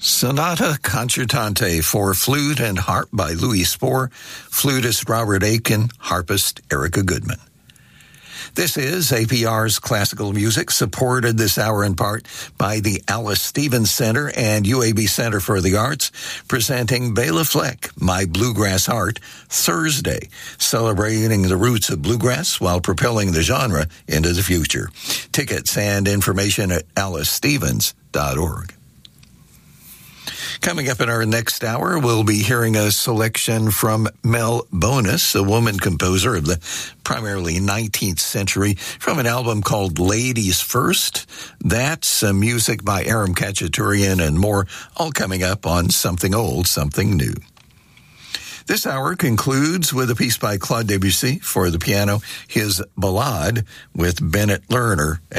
Sonata Concertante for flute and harp by Louis Spohr, flutist Robert Aitken, harpist Erica Goodman. This is APR's Classical Music, supported this hour in part by the Alice Stevens Center and UAB Center for the Arts, presenting Bela Fleck, My Bluegrass Heart, Thursday, celebrating the roots of bluegrass while propelling the genre into the future. Tickets and information at alicestevens.org. Coming up in our next hour, we'll be hearing a selection from Mel Bonis, a woman composer of the primarily 19th century, from an album called Ladies First. That's music by Aram Khachaturian and more, all coming up on Something Old, Something New. This hour concludes with a piece by Claude Debussy for the piano, his Ballade with Bennett Lerner